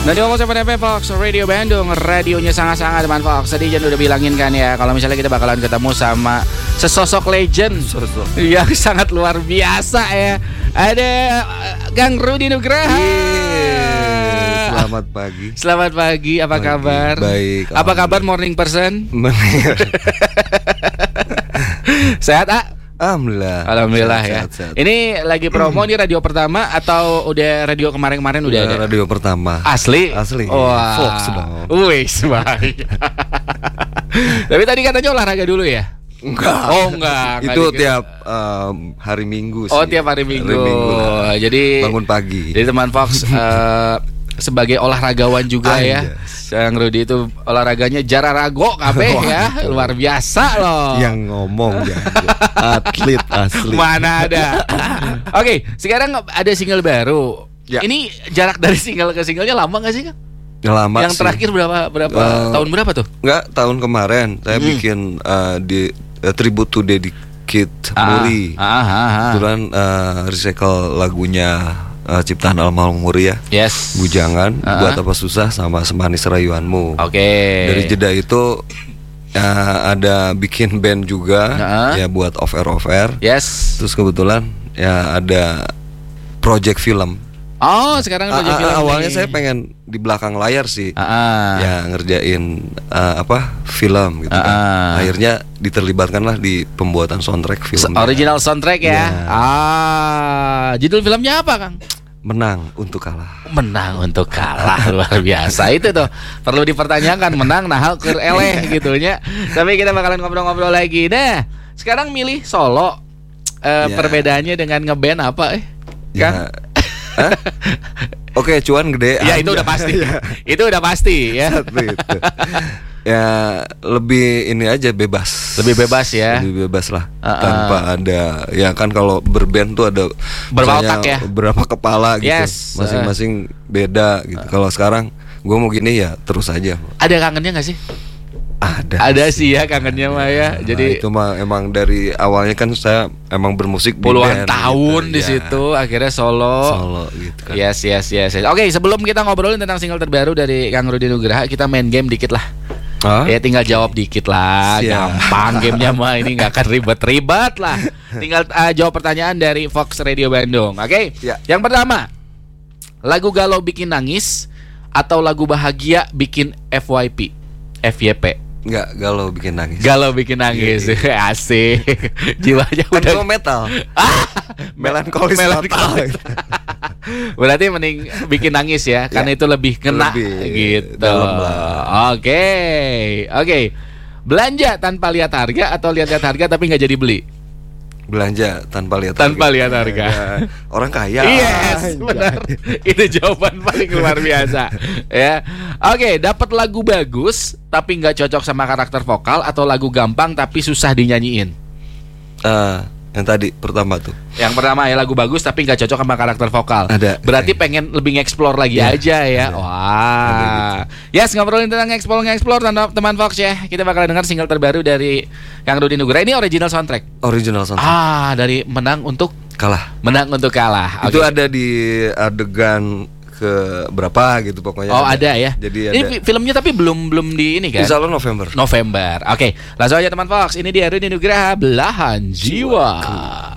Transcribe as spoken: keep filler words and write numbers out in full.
Nah, di Ngomong F M Fox Radio Bandung, radionya sangat-sangat teman Fox. Tadi Jan udah bilangin kan ya, kalau misalnya kita bakalan ketemu sama sesosok legend Sosok. yang sangat luar biasa ya. Ada Kang Rudy Nugraha. Yeay, selamat pagi. Selamat pagi, apa pagi. kabar? Baik. Apa kabar morning person? Sehat, Ah? Alhamdulillah. Alhamdulillah sehat, ya. Sehat, sehat. Ini lagi promo nih radio pertama atau udah radio kemarin-kemarin udah, udah ada? Radio pertama. Asli? Asli. Wah. Fox dong. Wis, baik. Tapi tadi katanya olahraga dulu ya? Enggak. Oh enggak. Itu enggak tiap um, hari Minggu sih. Oh tiap hari Minggu. Hari Minggu lah. Jadi bangun pagi. Jadi teman Fox uh, sebagai olahragawan juga ah, ya. Yang Rudy itu olahraganya jararago kabeh ya. Luar biasa loh. Yang ngomong ya. Atlet asli. Mana ada. Oke, okay, sekarang ada single baru. Ya. Ini jarak dari single ke singlenya lama gak sih, Kang? Lama Yang sih. terakhir berapa berapa uh, tahun berapa tuh? Enggak, tahun kemarin saya hmm. bikin uh, di uh, tribute to Deddy Kid Muri. Ah, ah, ah, ah. Kebetulan uh, recycle lagunya uh, ciptaan almarhum Muri ya. Yes. Bujangan, uh-huh. buat apa susah sama semanis rayuanmu. Oke. Okay. Dari jeda itu uh, ada bikin band juga uh-huh. ya buat off air off air. Yes. Terus kebetulan ya ada project film. Oh, sekarang project film. Awalnya nih. Saya pengen di belakang layar sih. Uh-huh. Ya ngerjain uh, apa? Film gitu uh-huh. kan. Akhirnya diterlibatkanlah di pembuatan soundtrack film. Original soundtrack ya. Yeah. Ah, judul filmnya apa, Kang? Menang untuk kalah. Menang untuk kalah. Luar biasa itu tuh. Perlu dipertanyakan menang nah keur eleh gitunya. Tapi kita bakalan ngobrol-ngobrol lagi. Nah, sekarang milih solo. Uh, yeah. Perbedaannya dengan ngeband apa eh? Kang? Yeah. Oke, cuan gede. Ya itu udah pasti. Itu udah pasti ya. Ya lebih ini aja bebas. Lebih bebas ya. Lebih bebas lah. Uh-uh. Tanpa ada ya kan kalau berband tuh ada berapa otak ya. Berapa kepala gitu. Yes. Masing-masing beda gitu. Uh. Kalau sekarang gue mau gini ya terus aja. Ada kangennya nggak sih? Ada, ada sih ya kangennya mah ya. Jadi nah, itu mah emang dari awalnya kan saya emang bermusik puluhan tahun gitu, di ya. situ akhirnya solo. Solo gitu kan. Yes yes yes. yes. Oke, sebelum kita ngobrolin tentang single terbaru dari Kang Rudy Nugraha, kita main game dikit lah. Huh? Ya tinggal jawab dikit lah. Siap. Gampang gamenya mah ini nggak akan ribet-ribet lah. Tinggal uh, jawab pertanyaan dari Fox Radio Bandung. Oke. Okay? Ya. Yang pertama, lagu galau bikin nangis atau lagu bahagia bikin F Y P? F Y P. Enggak, galau bikin nangis. Galau bikin nangis. Yeah, yeah. Asik. Jiwanya kan udah metal. Melankolis melankolis. Berarti mending bikin nangis ya, karena yeah. itu lebih kena lebih gitu. Oke. Okay. Oke. Okay. Belanja tanpa lihat harga atau lihat-lihat harga tapi nggak jadi beli? Belanja tanpa lihat tanpa harga. lihat harga. Ya, orang kaya. Yes, benar. Itu jawaban paling luar biasa. Ya. Oke, okay, dapat lagu bagus tapi nggak cocok sama karakter vokal atau lagu gampang tapi susah dinyanyiin. Uh, yang tadi pertama tuh. Yang pertama ya lagu bagus tapi nggak cocok sama karakter vokal. Ada. Berarti pengen lebih nge-explore lagi ya, aja ya. Ada. Wah. Gitu. Yes, ngobrolin tentang nge-explore nge-explore teman Fox ya. Kita bakal dengar single terbaru dari Kang Rudy Nugraha. Ini original soundtrack. Original soundtrack. Ah, dari Menang untuk Kalah. Menang untuk kalah. Itu okay. ada di adegan ke berapa gitu pokoknya. Oh, ada, ada ya. Jadi ini ada. Filmnya tapi belum belum di ini kan? Insya Allah November. November. Oke, okay. Langsung aja teman Fox. Ini dia Rudy Nugraha, Belahan Jiwa.